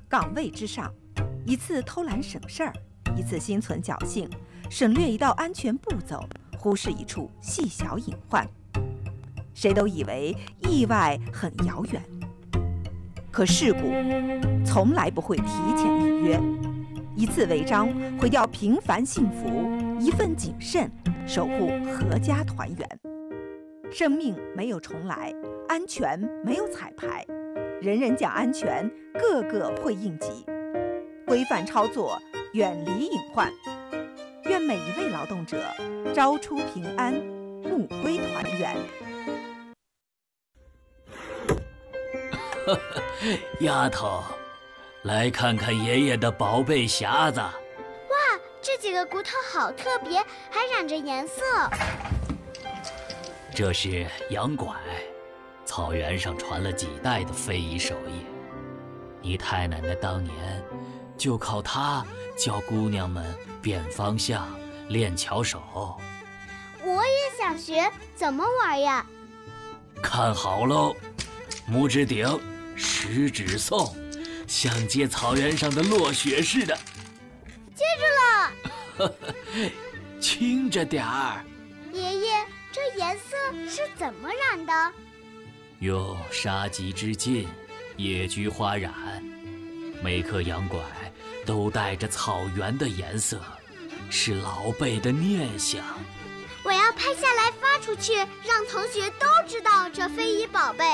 岗位之上，一次偷懒省事儿，一次心存侥幸，省略一道安全步骤，忽视一处细小隐患。谁都以为意外很遥远，可事故从来不会提前预约。一次违章毁掉平凡幸福，一份谨慎守护阖家团圆。生命没有重来，安全没有彩排，人人讲安全，个个会应急。规范操作，远离隐患。愿每一位劳动者朝出平安，暮归团圆。 丫头，来看看爷爷的宝贝匣子。 哇，这几个骨头好特别，还染着颜色。 这是羊拐，草原上传了几代的非遗手艺。你太奶奶当年就靠它教姑娘们辨方向、练巧手。 我也想学，怎么玩呀？ 看好喽，拇指顶，食指送，像接草原上的落雪似的。 接住了。 轻着点儿。 爷爷，这颜色是怎么染的？ 用杀鸡之劲，野菊花染。每颗羊拐都带着草原的颜色，是老辈的念想。 我要拍下来发出去，让同学都知道这非遗宝贝。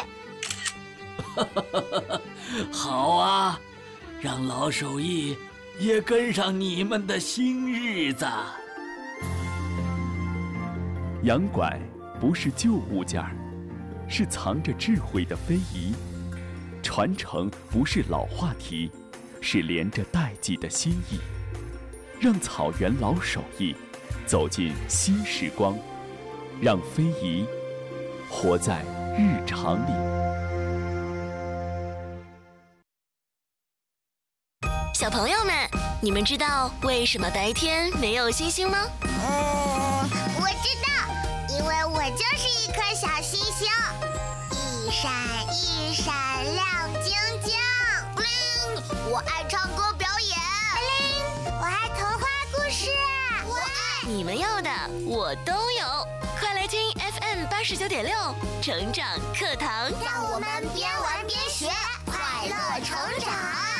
好啊，让老手艺也跟上你们的新日子。 羊拐不是旧物件儿，是藏着智慧的非遗。传承不是老话题，是连着代际的心意。让草原老手艺走进新时光，让非遗活在日常里。 小朋友们，你们知道为什么白天没有星星吗？ 我知道，因为我就是一颗小星星，一闪一闪亮晶晶。我爱唱歌表演，我爱童话故事，我爱你们要的我都有，快来听 FM 89.6成长课堂， 让我们边玩边学，快乐成长。